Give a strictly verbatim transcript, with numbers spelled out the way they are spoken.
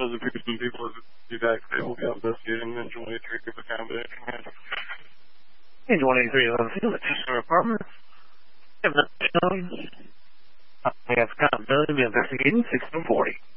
those appear some people do that they will be investigating and twenty three of the combination. And twenty-three eleven field at Customer Apartment. I have accountability to be investigating sixteen forty.